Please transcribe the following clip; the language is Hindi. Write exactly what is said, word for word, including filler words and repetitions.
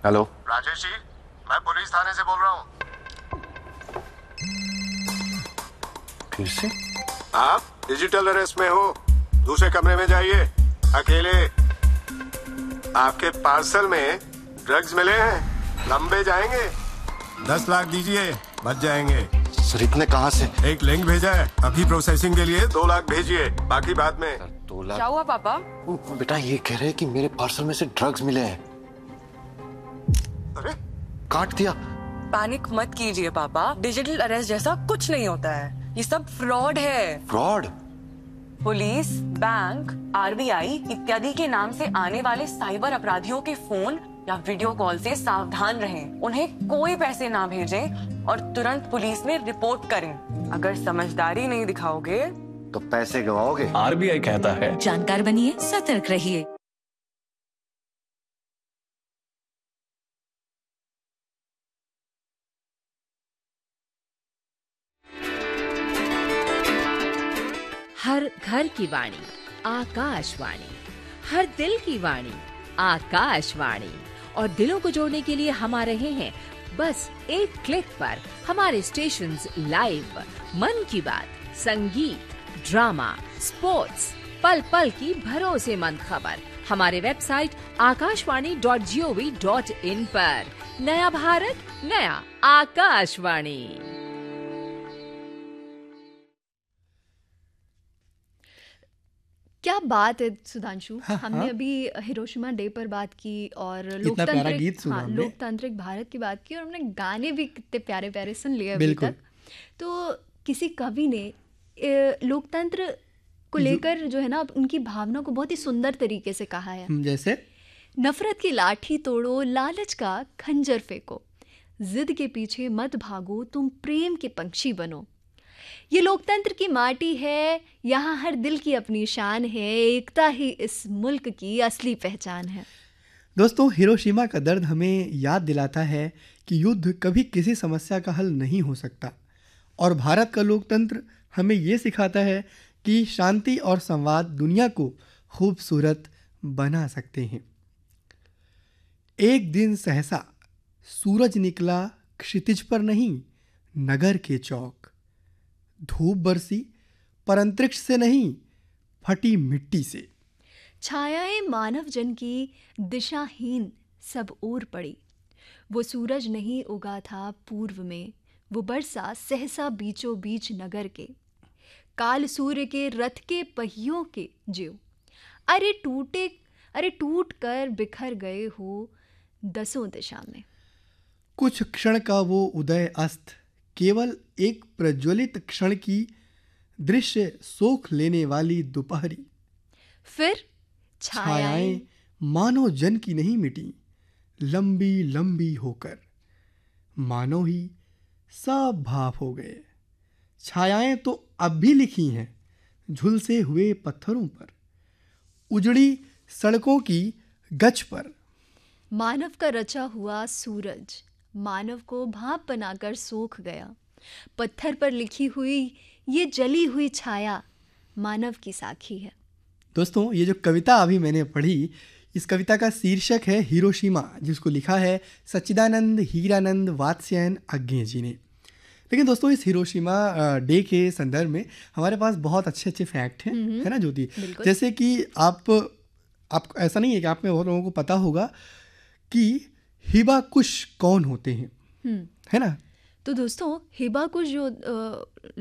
हेलो राजेश जी, मैं पुलिस थाने से बोल रहा हूँ। फिर से? आप डिजिटल अरेस्ट में हो। दूसरे कमरे में जाइए, अकेले। आपके पार्सल में ड्रग्स मिले हैं, लंबे जाएंगे। दस लाख दीजिए, बच जाएंगे। सर इतने कहाँ से? एक लिंक भेजा है, अभी प्रोसेसिंग के लिए दो लाख भेजिए, बाकी बाद में। सर दो लाख? क्या हुआ पापा? बेटा ये कह रहे हैं कि मेरे पार्सल में से ड्रग्स मिले हैं। अरे काट दिया। पैनिक मत कीजिए पापा, डिजिटल अरेस्ट जैसा कुछ नहीं होता है, ये सब फ्रॉड है। फ्रॉड? पुलिस, बैंक, आरबीआई इत्यादि के नाम से आने वाले साइबर अपराधियों के फोन या वीडियो कॉल से सावधान रहें। उन्हें कोई पैसे ना भेजें और तुरंत पुलिस में रिपोर्ट करें। अगर समझदारी नहीं दिखाओगे तो पैसे गवाओगे। आरबीआई कहता है जानकार बनिए, सतर्क रहिए। हर घर की वाणी आकाशवाणी, हर दिल की वाणी आकाशवाणी। और दिलों को जोड़ने के लिए हम आ रहे हैं बस एक क्लिक पर। हमारे स्टेशंस लाइव, मन की बात, संगीत, ड्रामा, स्पोर्ट्स, पल पल की भरोसेमंद खबर हमारे website Akashvani dot G O V dot in पर। नया भारत, नया आकाशवाणी। क्या बात है सुधांशु। हाँ, हमने हाँ। अभी हिरोशिमा डे पर बात की और कितना प्यारा गीत लोकतांत्रिक सुना हाँ हमने। लोकतांत्रिक भारत की बात की और हमने गाने भी कितने प्यारे प्यारे सुन लिए अभी बिल्कुल। तक। तो किसी कवि ने ए, लोकतंत्र को लेकर जो है ना उनकी भावना को बहुत ही सुंदर तरीके से कहा है। हम जैसे नफरत की लाठी तोड़ो, लालच का खंजर फेंको, जिद के पीछे मत भागो, तुम प्रेम के पंछी बनो। ये लोकतंत्र की माटी है, यहाँ हर दिल की अपनी शान है, एकता ही इस मुल्क की असली पहचान है। दोस्तों, हिरोशिमा का दर्द हमें याद दिलाता है कि युद्ध कभी किसी समस्या का हल नहीं हो सकता, और भारत का लोकतंत्र हमें ये सिखाता है कि शांति और संवाद दुनिया को खूबसूरत बना सकते हैं। एक दिन सहसा सूरज निकला क्षितिज पर नहीं, नगर के चौक। धूप बरसी पर अंतरिक्ष से नहीं, फटी मिट्टी से। छायाएं मानव जन की दिशाहीन सब ओर पड़ी। वो सूरज नहीं उगा था पूर्व में, वो बरसा सहसा बीचों बीच नगर के। काल सूर्य के रथ के पहियों के ज्यों, अरे टूटे अरे टूट कर बिखर गए हो दसों दिशा में। कुछ क्षण का वो उदय अस्त, केवल एक प्रज्वलित क्षण की दृश्य सोख लेने वाली दोपहरी। फिर छायाएं छायाएं मानो जन की नहीं मिटी, लंबी लंबी होकर मानो ही सब भाप हो गए। छायाएं तो अब भी लिखी हैं झुलसे हुए पत्थरों पर, उजड़ी सड़कों की गच पर। मानव का रचा हुआ सूरज मानव को भाप बनाकर सोख गया। पत्थर पर लिखी हुई ये जली हुई छाया मानव की साखी है। दोस्तों, ये जो कविता अभी मैंने पढ़ी, इस कविता का शीर्षक है हिरोशिमा, जिसको लिखा है सच्चिदानंद हीरानंद वात्स्यायन अज्ञे जी ने। लेकिन दोस्तों, इस हिरोशिमा डे के संदर्भ में हमारे पास बहुत अच्छे अच्छे फैक्ट हैं, है ना ज्योति? जैसे कि आप आप ऐसा नहीं है कि आप में बहुत लोगों को पता होगा कि हिबाकुश कौन होते हैं, है ना? तो दोस्तों, हिबाकुश जो